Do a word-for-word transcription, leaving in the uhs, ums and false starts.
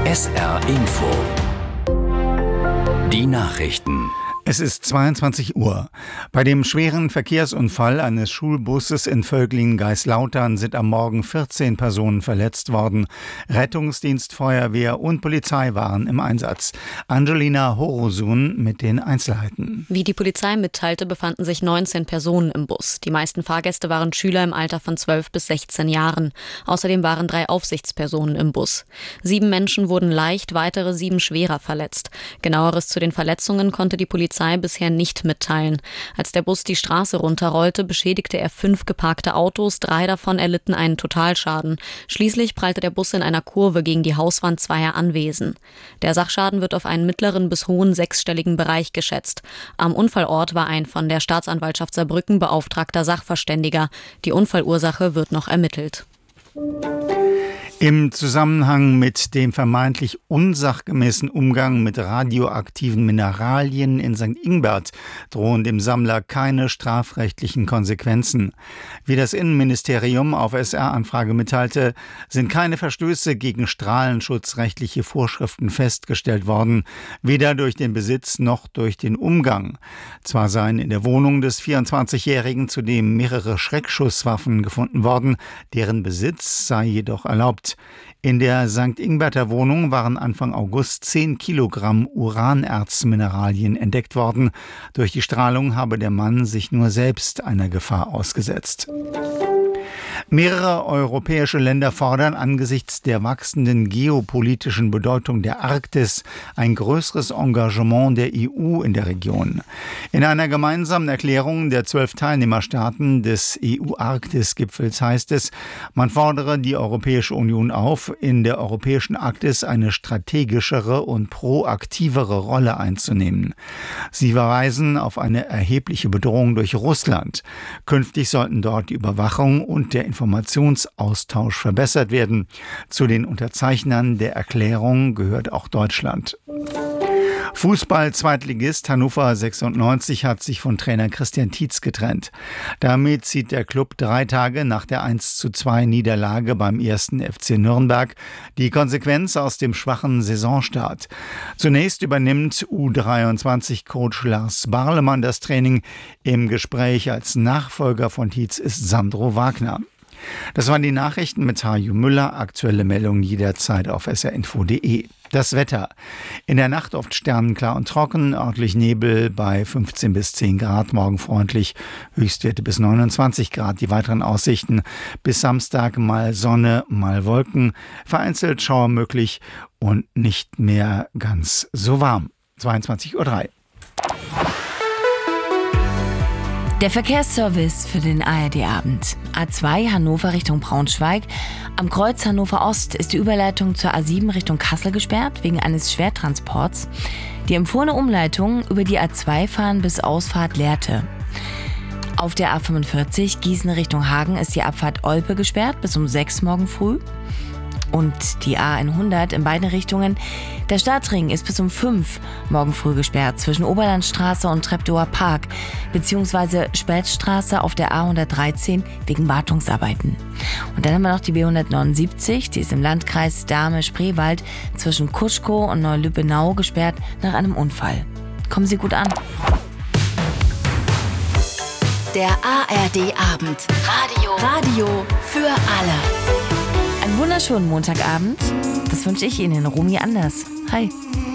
S R Info. Die Nachrichten. Es ist zweiundzwanzig Uhr. Bei dem schweren Verkehrsunfall eines Schulbusses in Völklingen-Geislautern sind am Morgen vierzehn Personen verletzt worden. Rettungsdienst, Feuerwehr und Polizei waren im Einsatz. Angelina Horosun mit den Einzelheiten. Wie die Polizei mitteilte, befanden sich neunzehn Personen im Bus. Die meisten Fahrgäste waren Schüler im Alter von zwölf bis sechzehn Jahren. Außerdem waren drei Aufsichtspersonen im Bus. Sieben Menschen wurden leicht, weitere sieben schwerer verletzt. Genaueres zu den Verletzungen konnte die Polizei bisher nicht mitteilen. Als der Bus die Straße runterrollte, beschädigte er fünf geparkte Autos, drei davon erlitten einen Totalschaden. Schließlich prallte der Bus in einer Kurve gegen die Hauswand zweier Anwesen. Der Sachschaden wird auf einen mittleren bis hohen sechsstelligen Bereich geschätzt. Am Unfallort war ein von der Staatsanwaltschaft Saarbrücken beauftragter Sachverständiger. Die Unfallursache wird noch ermittelt. Im Zusammenhang mit dem vermeintlich unsachgemäßen Umgang mit radioaktiven Mineralien in Sankt Ingbert drohen dem Sammler keine strafrechtlichen Konsequenzen. Wie das Innenministerium auf S R-Anfrage mitteilte, sind keine Verstöße gegen strahlenschutzrechtliche Vorschriften festgestellt worden, weder durch den Besitz noch durch den Umgang. Zwar seien in der Wohnung des vierundzwanzigjährigen zudem mehrere Schreckschusswaffen gefunden worden, deren Besitz sei jedoch erlaubt. In der Sankt Ingberter Wohnung waren Anfang August zehn Kilogramm Uranerzmineralien entdeckt worden. Durch die Strahlung habe der Mann sich nur selbst einer Gefahr ausgesetzt. Mehrere europäische Länder fordern angesichts der wachsenden geopolitischen Bedeutung der Arktis ein größeres Engagement der E U in der Region. In einer gemeinsamen Erklärung der zwölf Teilnehmerstaaten des E U-Arktis-Gipfels heißt es, man fordere die Europäische Union auf, in der europäischen Arktis eine strategischere und proaktivere Rolle einzunehmen. Sie verweisen auf eine erhebliche Bedrohung durch Russland. Künftig sollten dort die Überwachung und der Informationsaustausch verbessert werden. Zu den Unterzeichnern der Erklärung gehört auch Deutschland. Fußball-Zweitligist Hannover sechsundneunzig hat sich von Trainer Christian Tietz getrennt. Damit zieht der Klub drei Tage nach der eins zu zwei Niederlage beim ersten F C Nürnberg die Konsequenz aus dem schwachen Saisonstart. Zunächst übernimmt U dreiundzwanzig-Coach Lars Barlemann das Training. Im Gespräch als Nachfolger von Tietz ist Sandro Wagner. Das waren die Nachrichten mit Harju Müller. Aktuelle Meldungen jederzeit auf s r info punkt d e. Das Wetter. In der Nacht oft sternenklar und trocken, örtlich Nebel bei fünfzehn bis zehn Grad, morgen freundlich, Höchstwerte bis neunundzwanzig Grad. Die weiteren Aussichten bis Samstag mal Sonne, mal Wolken, vereinzelt Schauer möglich und nicht mehr ganz so warm. zweiundzwanzig Uhr drei. Der Verkehrsservice für den A R D-Abend. A zwei Hannover Richtung Braunschweig. Am Kreuz Hannover Ost ist die Überleitung zur A sieben Richtung Kassel gesperrt, wegen eines Schwertransports. Die empfohlene Umleitung über die A zwei fahren bis Ausfahrt Lehrte. Auf der A fünfundvierzig Gießen Richtung Hagen ist die Abfahrt Olpe gesperrt bis um sechs morgen früh. Und die A hundert in beiden Richtungen. Der Stadtring ist bis um fünf morgen früh gesperrt zwischen Oberlandstraße und Treptower Park bzw. Spätstraße auf der A hundertdreizehn wegen Wartungsarbeiten. Und dann haben wir noch die B hundertneunundsiebzig, die ist im Landkreis Dahme-Spreewald zwischen Kuschkow und Neulübbenau gesperrt nach einem Unfall. Kommen Sie gut an. Der A R D-Abend. Radio. Radio für alle. Einen wunderschönen Montagabend. Das wünsche ich Ihnen, Romy Anders. Hi.